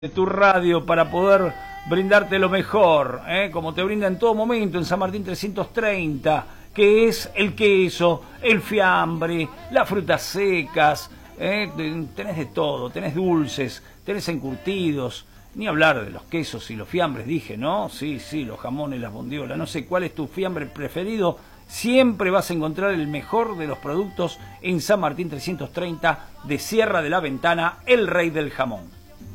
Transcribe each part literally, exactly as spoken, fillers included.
de tu radio para poder brindarte lo mejor, ¿eh? Como te brinda en todo momento en San Martín trescientos treinta, que es el queso, el fiambre, las frutas secas, ¿eh? Tenés de todo, tenés dulces, tenés encurtidos, ni hablar de los quesos y los fiambres, dije, ¿no? Sí, sí, los jamones, las bondiolas, no sé cuál es tu fiambre preferido, siempre vas a encontrar el mejor de los productos en San Martín trescientos treinta de Sierra de la Ventana, el rey del jamón.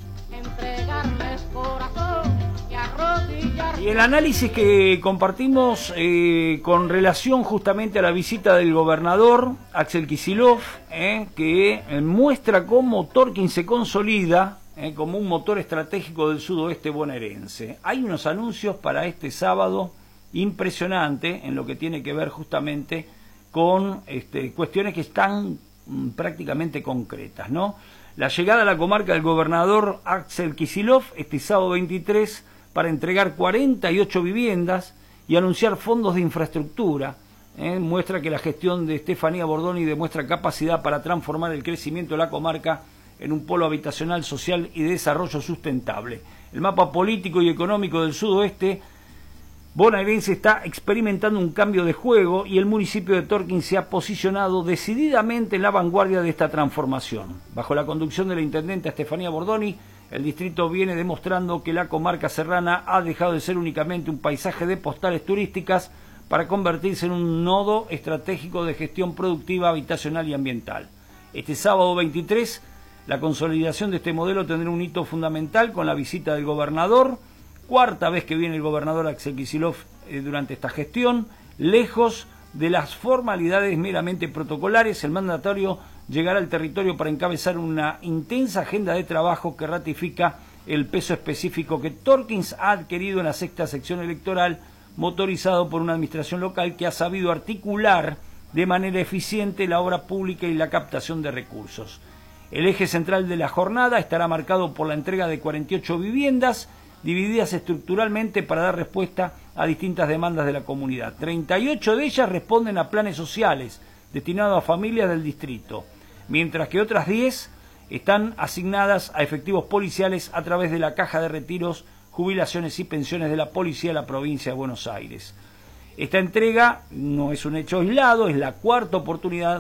Y el análisis que compartimos eh, con relación justamente a la visita del gobernador Axel Kicillof, eh, que eh, muestra cómo Torquín se consolida eh, como un motor estratégico del sudoeste bonaerense. Hay unos anuncios para este sábado impresionante en lo que tiene que ver justamente con este, cuestiones que están mm, prácticamente concretas, ¿no? La llegada a la comarca del gobernador Axel Kicillof este sábado veintitrés para entregar cuarenta y ocho viviendas y anunciar fondos de infraestructura. ¿eh? Muestra que la gestión de Estefanía Bordoni demuestra capacidad para transformar el crecimiento de la comarca en un polo habitacional, social y de desarrollo sustentable. El mapa político y económico del sudoeste bonaerense está experimentando un cambio de juego y el municipio de Torquín se ha posicionado decididamente en la vanguardia de esta transformación. Bajo la conducción de la intendenta Estefanía Bordoni, el distrito viene demostrando que la comarca serrana ha dejado de ser únicamente un paisaje de postales turísticas para convertirse en un nodo estratégico de gestión productiva, habitacional y ambiental. Este sábado veintitrés, la consolidación de este modelo tendrá un hito fundamental con la visita del gobernador, cuarta vez que viene el gobernador Axel Kicillof eh, durante esta gestión. Lejos de las formalidades meramente protocolares, el mandatario llegará al territorio para encabezar una intensa agenda de trabajo que ratifica el peso específico que Torquín ha adquirido en la sexta sección electoral, motorizado por una administración local que ha sabido articular de manera eficiente la obra pública y la captación de recursos. El eje central de la jornada estará marcado por la entrega de cuarenta y ocho viviendas, divididas estructuralmente para dar respuesta a distintas demandas de la comunidad. treinta y ocho de ellas responden a planes sociales destinados a familias del distrito, mientras que otras diez están asignadas a efectivos policiales a través de la Caja de Retiros, Jubilaciones y Pensiones de la Policía de la Provincia de Buenos Aires. Esta entrega no es un hecho aislado, es la cuarta oportunidad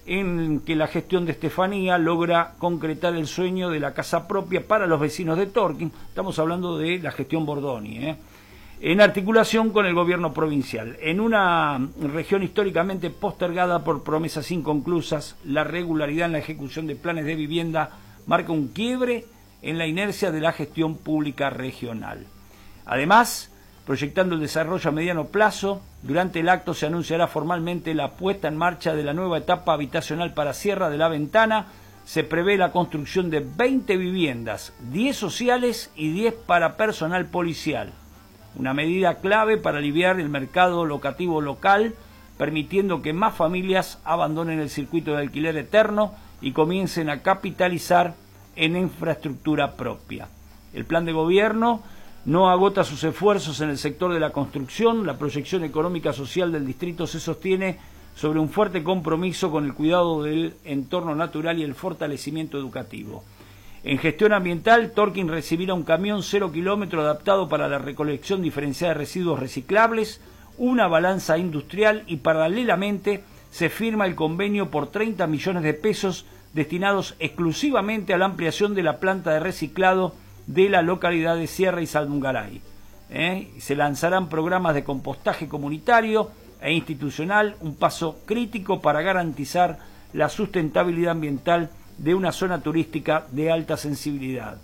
en que la gestión de Estefanía logra concretar el sueño de la casa propia para los vecinos de Torquín. Estamos hablando de la gestión Bordoni, ¿eh? en articulación con el gobierno provincial. En una región históricamente postergada por promesas inconclusas, la regularidad en la ejecución de planes de vivienda marca un quiebre en la inercia de la gestión pública regional. Además, proyectando el desarrollo a mediano plazo, durante el acto se anunciará formalmente la puesta en marcha de la nueva etapa habitacional para Sierra de la Ventana. Se prevé la construcción de veinte viviendas, diez sociales y diez para personal policial. Una medida clave para aliviar el mercado locativo local, permitiendo que más familias abandonen el circuito de alquiler eterno y comiencen a capitalizar en infraestructura propia. El plan de gobierno no agota sus esfuerzos en el sector de la construcción. La proyección económica social del distrito se sostiene sobre un fuerte compromiso con el cuidado del entorno natural y el fortalecimiento educativo. En gestión ambiental, Torquín recibirá un camión cero kilómetro adaptado para la recolección diferenciada de residuos reciclables, una balanza industrial y paralelamente se firma el convenio por treinta millones de pesos destinados exclusivamente a la ampliación de la planta de reciclado de la localidad de Sierra y Saldungaray. ¿Eh? Se lanzarán programas de compostaje comunitario e institucional, un paso crítico para garantizar la sustentabilidad ambiental de una zona turística de alta sensibilidad.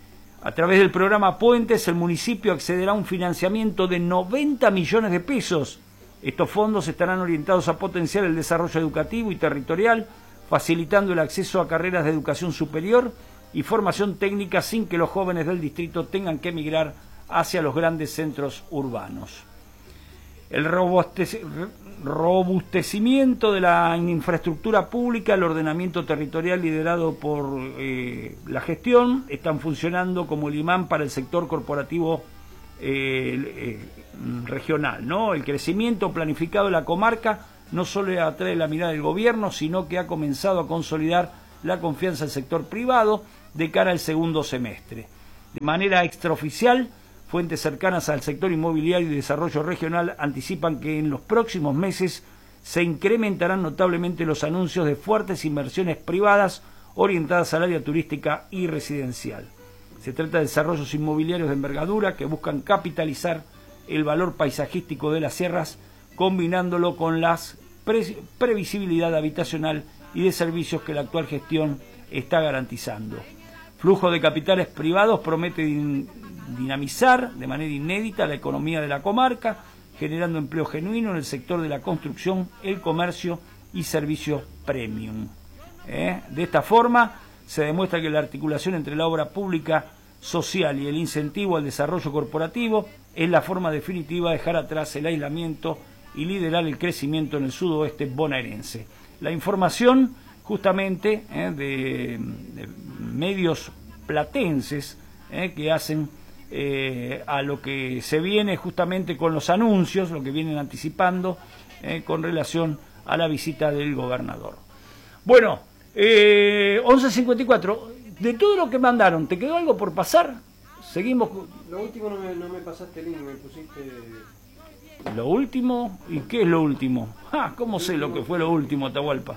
A través del programa Puentes, el municipio accederá a un financiamiento de noventa millones de pesos. Estos fondos estarán orientados a potenciar el desarrollo educativo y territorial, facilitando el acceso a carreras de educación superior y formación técnica sin que los jóvenes del distrito tengan que emigrar hacia los grandes centros urbanos. El robustecimiento de la infraestructura pública, el ordenamiento territorial liderado por eh, la gestión, están funcionando como el imán para el sector corporativo eh, eh, regional, ¿no? El crecimiento planificado de la comarca no solo atrae la mirada del gobierno, sino que ha comenzado a consolidar la confianza del sector privado de cara al segundo semestre. De manera extraoficial, fuentes cercanas al sector inmobiliario y desarrollo regional anticipan que en los próximos meses se incrementarán notablemente los anuncios de fuertes inversiones privadas orientadas al área turística y residencial. Se trata de desarrollos inmobiliarios de envergadura que buscan capitalizar el valor paisajístico de las sierras, combinándolo con la pre previsibilidad habitacional y de servicios que la actual gestión está garantizando. Flujo de capitales privados promete din dinamizar de manera inédita la economía de la comarca, generando empleo genuino en el sector de la construcción, el comercio y servicios premium. ¿Eh? De esta forma se demuestra que la articulación entre la obra pública social y el incentivo al desarrollo corporativo es la forma definitiva de dejar atrás el aislamiento y liderar el crecimiento en el sudoeste bonaerense. La información justamente eh, de, de medios platenses eh, que hacen eh, a lo que se viene justamente con los anuncios, lo que vienen anticipando eh, con relación a la visita del gobernador. Bueno, eh, once cincuenta y cuatro, de todo lo que mandaron, ¿te quedó algo por pasar? Seguimos. Lo último no me, no me pasaste el link, me pusiste... ¿Lo último? ¿Y qué es lo último? Ah, ¿cómo sé lo que fue lo último, Atahualpa?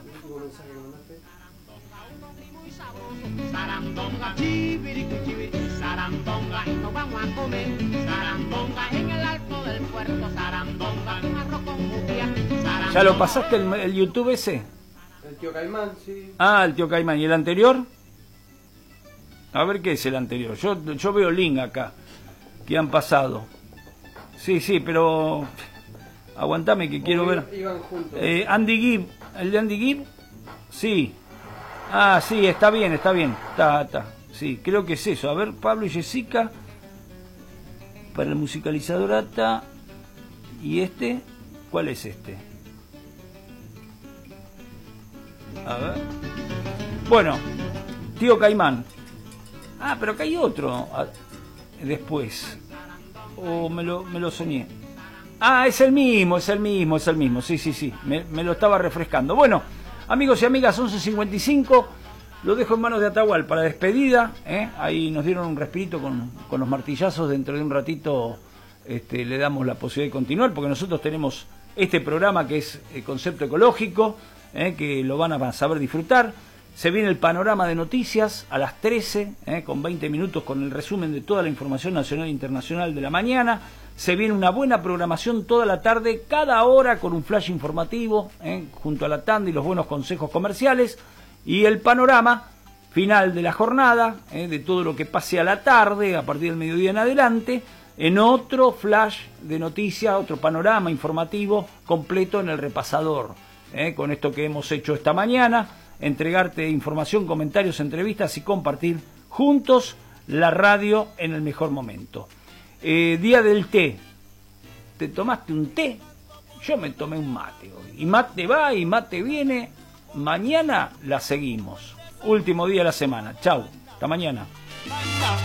Sarandonga, chiviricu, chiviricu, sarandonga, y nos vamos a comer. Sarandonga, en el alto del puerto, sarandonga, un arroz con judía. ¿Ya lo pasaste el, el YouTube ese? El tío Caimán, sí. Ah, el tío Caimán. ¿Y el anterior? A ver qué es el anterior. Yo, yo veo link acá, que han pasado. Sí, sí, pero... Aguantame que quiero ver... Iban juntos. Eh, Andy Gibb, ¿el de Andy Gibb? Sí. Ah, sí, está bien, está bien. Está, está. Sí, creo que es eso. A ver, Pablo y Jessica. Para el musicalizador Ata. ¿Y este? ¿Cuál es este? A ver. Bueno, tío Caimán. Ah, pero acá hay otro. Ah, después. O oh, me lo, me lo soñé. Ah, es el mismo, es el mismo, es el mismo. Sí, sí, sí. Me, me lo estaba refrescando. Bueno, amigos y amigas, once cincuenta y cinco. Lo dejo en manos de Atahualpa para la despedida. ¿eh? Ahí nos dieron un respirito con, con los martillazos. Dentro de un ratito este, le damos la posibilidad de continuar, porque nosotros tenemos este programa que es el concepto ecológico, ¿eh? que lo van a saber disfrutar. Se viene el panorama de noticias a las trece, ¿eh? con veinte minutos con el resumen de toda la información nacional e internacional de la mañana. Se viene una buena programación toda la tarde, cada hora con un flash informativo, ¿eh? junto a la tanda y los buenos consejos comerciales. Y el panorama final de la jornada, ¿eh? de todo lo que pase a la tarde, a partir del mediodía en adelante, en otro flash de noticias, otro panorama informativo completo en el repasador. ¿eh? Con esto que hemos hecho esta mañana, entregarte información, comentarios, entrevistas y compartir juntos la radio en el mejor momento. Eh, día del té. ¿Te tomaste un té? Yo me tomé un mate hoy. Y mate va y mate viene. Mañana la seguimos. Último día de la semana. Chau. Hasta mañana.